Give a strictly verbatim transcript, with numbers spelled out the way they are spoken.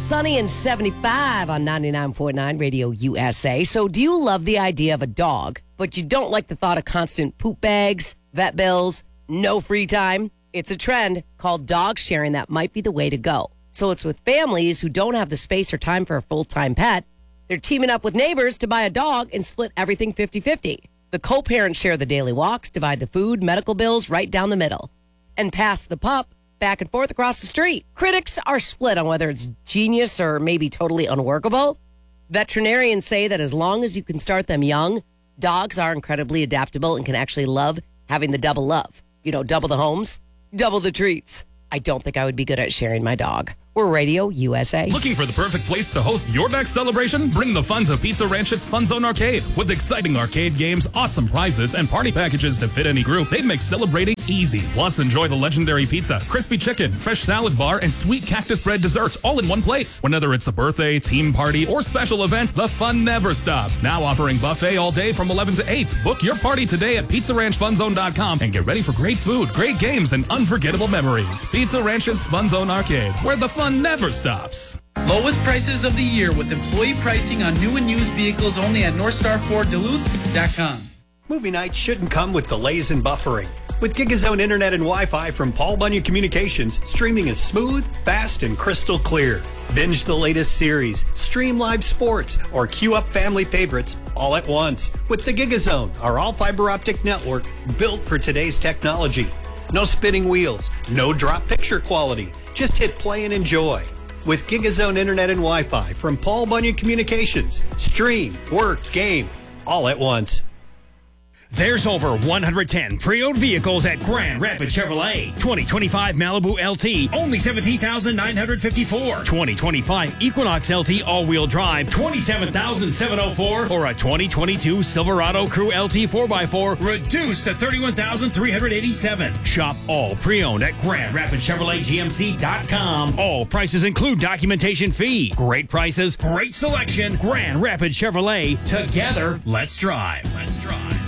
sunny and seventy-five on ninety-nine point nine Radio U S A. So do you love the idea of a dog, but you don't like the thought of constant poop bags, vet bills, no free time? It's a trend called dog sharing that might be the way to go. So it's with families who don't have the space or time for a full-time pet. They're teaming up with neighbors to buy a dog and split everything fifty-fifty. The co-parents share the daily walks, divide the food, medical bills right down the middle, and pass the pup back and forth across the street. Critics are split on whether it's genius or maybe totally unworkable. Veterinarians say that as long as you can start them young, dogs are incredibly adaptable and can actually love having the double love. You know, double the homes, double the treats. I don't think I would be good at sharing my dog. We're Radio U S A. Looking for the perfect place to host your next celebration? Bring the fun to Pizza Ranch's Fun Zone Arcade. With exciting arcade games, awesome prizes, and party packages to fit any group, they make celebrating easy. Plus, enjoy the legendary pizza, crispy chicken, fresh salad bar, and sweet cactus bread desserts all in one place. Whether it's a birthday, team party, or special event, the fun never stops. Now offering buffet all day from eleven to eight. Book your party today at pizza ranch fun zone dot com and get ready for great food, great games, and unforgettable memories. Pizza Ranch's Fun Zone Arcade, where the fun never stops. Lowest prices of the year with employee pricing on new and used vehicles only at North Star Ford Duluth dot com. Movie nights shouldn't come with delays and buffering. With GigaZone Internet and Wi-Fi from Paul Bunyan Communications, streaming is smooth, fast, and crystal clear. Binge the latest series, stream live sports, or queue up family favorites all at once with the GigaZone, our all-fiber optic network built for today's technology. No spinning wheels, no drop picture quality. Just hit play and enjoy. With GigaZone Internet and Wi-Fi from Paul Bunyan Communications, stream, work, game, all at once. There's over one hundred ten pre-owned vehicles at Grand Rapids Chevrolet. twenty twenty-five Malibu L T, only seventeen thousand nine hundred fifty-four dollars. twenty twenty-five Equinox L T all-wheel drive, twenty-seven thousand seven hundred four dollars. Or a twenty twenty-two Silverado Crew L T four by four, reduced to thirty-one thousand three hundred eighty-seven dollars. Shop all pre-owned at Grand Rapids Chevrolet G M C dot com. All prices include documentation fee. Great prices, great selection. Grand Rapids Chevrolet. Together, let's drive. Let's drive.